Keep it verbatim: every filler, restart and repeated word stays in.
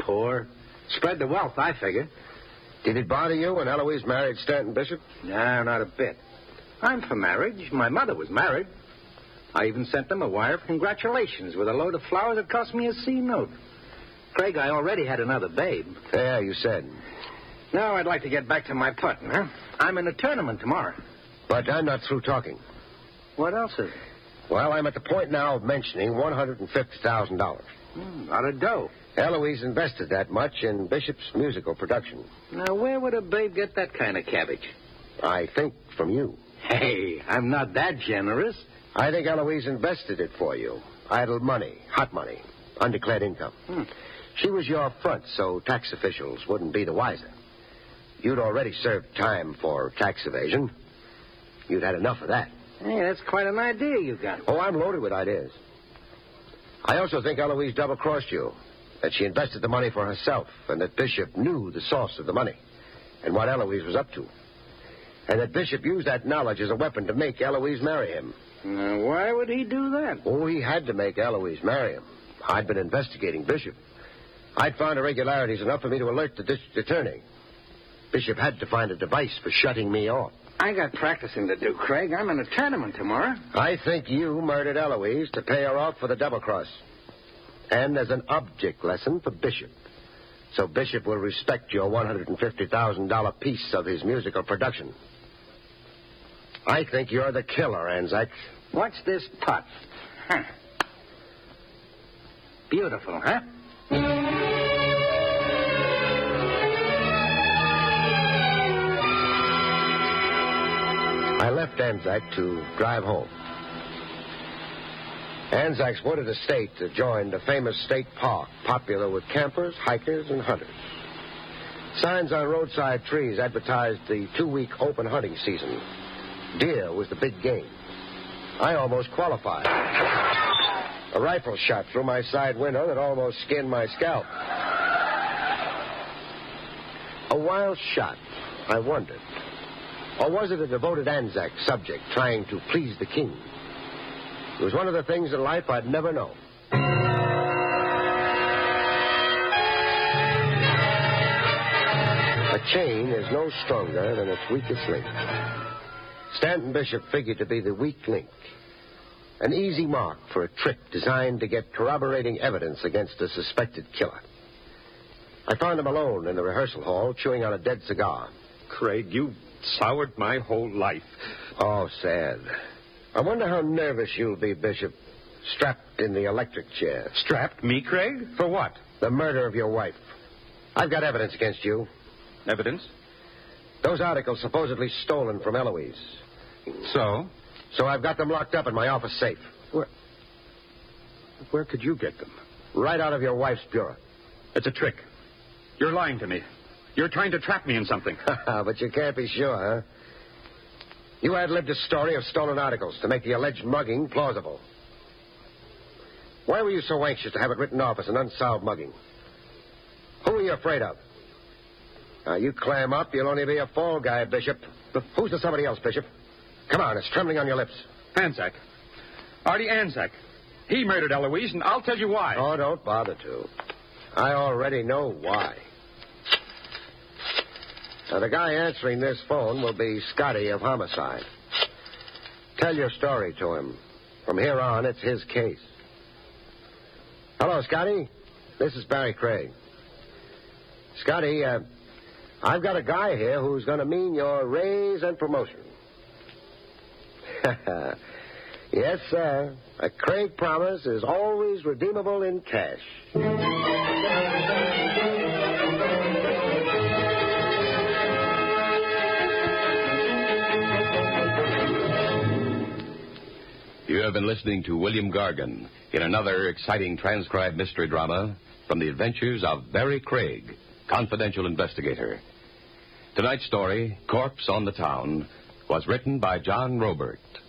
poor. Spread the wealth, I figure. Did it bother you when Eloise married Stanton Bishop? No, not a bit. I'm for marriage. My mother was married. I even sent them a wire of congratulations with a load of flowers that cost me a C note. Craig, I already had another babe. Yeah, you said. Now I'd like to get back to my putting, huh? I'm in a tournament tomorrow. But I'm not through talking. What else is it? Well, I'm at the point now of mentioning one hundred fifty thousand dollars. Hmm, lot of dough. Eloise invested that much in Bishop's musical production. Now, where would a babe get that kind of cabbage? I think from you. Hey, I'm not that generous. I think Eloise invested it for you. Idle money, hot money, undeclared income. Hmm. She was your front, so tax officials wouldn't be the wiser. You'd already served time for tax evasion. You'd had enough of that. Hey, that's quite an idea you got. Oh, I'm loaded with ideas. I also think Eloise double-crossed you, that she invested the money for herself, and that Bishop knew the source of the money and what Eloise was up to. And that Bishop used that knowledge as a weapon to make Eloise marry him. Now, why would he do that? Oh, he had to make Eloise marry him. I'd been investigating Bishop. I'd found irregularities enough for me to alert the district attorney. Bishop had to find a device for shutting me off. I got practicing to do, Craig. I'm in a tournament tomorrow. I think you murdered Eloise to pay her off for the double-cross. And as an object lesson for Bishop. So Bishop will respect your one hundred fifty thousand dollars piece of his musical production. I think you're the killer, Anzac. Watch this putt. Huh. Beautiful, huh? I left Anzac to drive home. Anzac's wooded estate adjoined a famous state park, popular with campers, hikers, and hunters. Signs on roadside trees advertised the two-week open hunting season. Deer was the big game. I almost qualified. A rifle shot through my side window that almost skinned my scalp. A wild shot, I wondered. Or was it a devoted Anzac subject trying to please the king? It was one of the things in life I'd never know. A chain is no stronger than its weakest link. Stanton Bishop figured to be the weak link. An easy mark for a trick designed to get corroborating evidence against a suspected killer. I found him alone in the rehearsal hall, chewing on a dead cigar. Craig, you soured my whole life. Oh, sad. I wonder how nervous you'll be, Bishop, strapped in the electric chair. Strapped? Me, Craig? For what? The murder of your wife. I've got evidence against you. Evidence? Those articles supposedly stolen from Eloise. So? So I've got them locked up in my office safe. Where... Where could you get them? Right out of your wife's bureau. It's a trick. You're lying to me. You're trying to trap me in something. But you can't be sure, huh? You ad-libbed a story of stolen articles to make the alleged mugging plausible. Why were you so anxious to have it written off as an unsolved mugging? Who are you afraid of? Now, you clam up, you'll only be a fall guy, Bishop. Who's the somebody else, Bishop? Come on, it's trembling on your lips. Anzac. Artie Anzac. He murdered Eloise, and I'll tell you why. Oh, don't bother to. I already know why. Now, the guy answering this phone will be Scotty of Homicide. Tell your story to him. From here on, it's his case. Hello, Scotty. This is Barry Craig. Scotty, uh, I've got a guy here who's going to mean your raise and promotion. Yes, sir. A Craig promise is always redeemable in cash. You have been listening to William Gargan in another exciting transcribed mystery drama from the adventures of Barry Craig, confidential investigator. Tonight's story, Corpse on the Town, was written by John Robert.